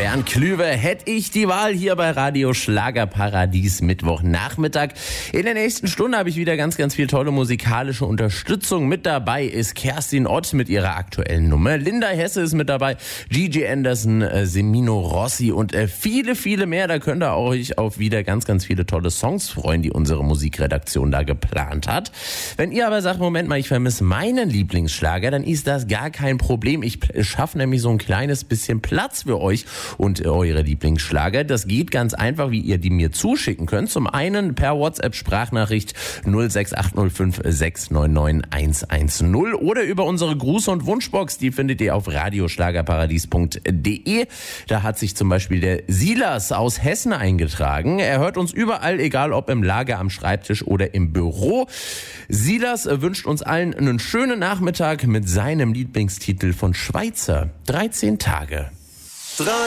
Bernd Klüver, hätte ich die Wahl hier bei Radio Schlagerparadies Mittwochnachmittag. In der nächsten Stunde habe ich wieder ganz viel tolle musikalische Unterstützung. Mit dabei ist Kerstin Ott mit ihrer aktuellen Nummer. Linda Hesse ist mit dabei, Gigi Anderson, Semino Rossi und viele mehr. Da könnt ihr euch auf wieder ganz viele tolle Songs freuen, die unsere Musikredaktion da geplant hat. Wenn ihr aber sagt, Moment mal, ich vermisse meinen Lieblingsschlager, dann ist das gar kein Problem. Ich schaffe nämlich so ein kleines bisschen Platz für euch und eure Lieblingsschlager. Das geht ganz einfach, wie ihr die mir zuschicken könnt. Zum einen per WhatsApp-Sprachnachricht 06805 699 110 oder über unsere Gruß- und Wunschbox. Die findet ihr auf radioschlagerparadies.de. Da hat sich zum Beispiel der Silas aus Hessen eingetragen. Er hört uns überall, egal ob im Lager, am Schreibtisch oder im Büro. Silas wünscht uns allen einen schönen Nachmittag mit seinem Lieblingstitel von Schweizer. 13 Tage.